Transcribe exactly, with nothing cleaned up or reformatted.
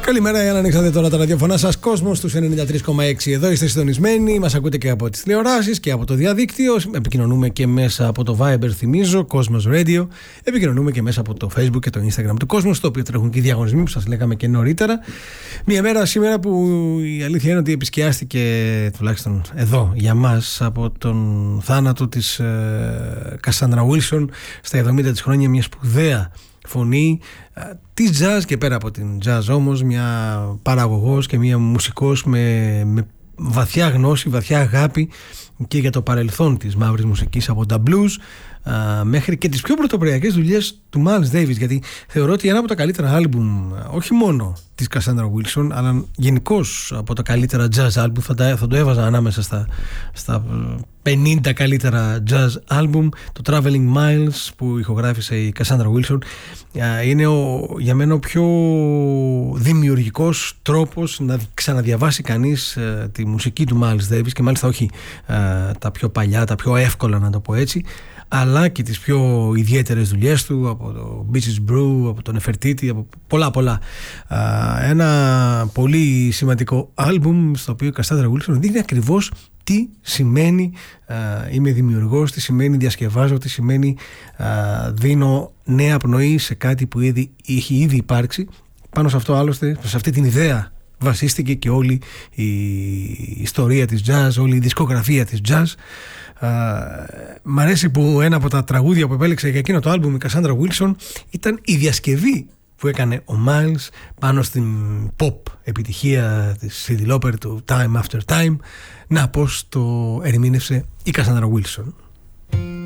Καλημέρα, εάν ανοίξατε τώρα τα ραδιοφωνά σας, Κόσμος στους ενενήντα τρία κόμμα έξι. Εδώ είστε συντονισμένοι, μας ακούτε και από τις τηλεοράσεις και από το διαδίκτυο. Επικοινωνούμε και μέσα από το Viber, θυμίζω, Κόσμος Radio. Επικοινωνούμε και μέσα από το Facebook και το Instagram του Κόσμος, στο οποίο τρέχουν και οι διαγωνισμοί που σας λέγαμε και νωρίτερα. Μια μέρα σήμερα που η αλήθεια είναι ότι επισκιάστηκε, τουλάχιστον εδώ για μας, από τον θάνατο της Κασάνδρα Βίλσον στα εβδομήντα της χρόνια, μια σπουδαία φωνή της jazz και πέρα από την jazz όμως, μια παραγωγός και μια μουσικός με, με βαθιά γνώση, βαθιά αγάπη και για το παρελθόν της μαύρης μουσικής, από τα blues α, μέχρι και τις πιο πρωτοποριακές δουλειές του Miles Davis, γιατί θεωρώ ότι ένα από τα καλύτερα άλμπουμ, όχι μόνο της Cassandra Wilson, αλλά γενικώς από τα καλύτερα jazz άλμπουμ, θα, τα, θα το έβαζα ανάμεσα στα, στα πενήντα καλύτερα jazz άλμπουμ, το Traveling Miles που ηχογράφησε η Cassandra Wilson. Είναι ο, για μένα ο πιο δημιουργικός τρόπος να ξαναδιαβάσει κανείς ε, τη μουσική του Miles Davis, και μάλιστα όχι ε, τα πιο παλιά, τα πιο εύκολα να το πω έτσι, αλλά και τις πιο ιδιαίτερες δουλειές του, από το Beaches Brew, από τον Nefertiti, από πολλά πολλά. Ε, ένα πολύ σημαντικό άλμπουμ στο οποίο η Cassandra Wilson δείχνει ακριβώς τι σημαίνει α, είμαι δημιουργός, τι σημαίνει διασκευάζω, τι σημαίνει α, δίνω νέα πνοή σε κάτι που ήδη, είχε ήδη υπάρξει. Πάνω σε αυτό άλλωστε, σε αυτή την ιδέα βασίστηκε και όλη η ιστορία της jazz, όλη η δισκογραφία της jazz. Α, μ' αρέσει που ένα από τα τραγούδια που επέλεξε για εκείνο το άλμπουμ η Cassandra Wilson ήταν η διασκευή που έκανε ο Miles πάνω στην pop επιτυχία της Cyndi Lauper του Time After Time. Να, πώς το ερμήνευσε η Cassandra Wilson.